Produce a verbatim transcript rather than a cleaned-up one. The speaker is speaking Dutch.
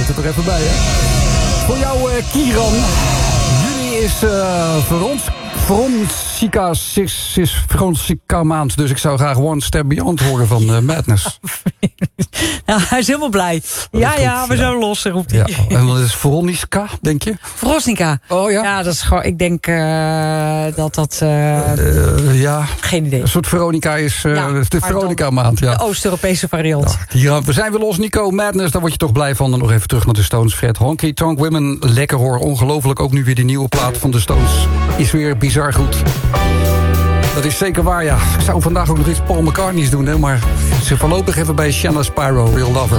hoort er toch even bij, hè? Voor jou, uh, Kieran. Juni is uh, Verons... Veronica is, is Veronica maand, dus ik zou graag One Step Beyond horen van uh, Madness. Ja, hij is helemaal blij. Dat ja, goed, ja, we ja. zijn los, roept hij. Ja. En wat is Veronica, denk je? Veronica. Oh ja? Ja, dat is gewoon, ik denk uh, dat dat... Uh, uh, ja. Geen idee. Een soort Veronica is uh, ja, de Veronica maand. Ja. De Oost-Europese variant. Ja, hier, we zijn weer los, Nico. Madness, daar word je toch blij van. Dan nog even terug naar de Stones. Fred Honky Tonk Women, lekker hoor. Ongelooflijk, ook nu weer die nieuwe plaat van de Stones. Is weer bizar goed. Dat is zeker waar, ja. Ik zou vandaag ook nog iets Paul McCartney's doen, hè, maar ze voorlopig even bij Shanna Spyro, Real Lover.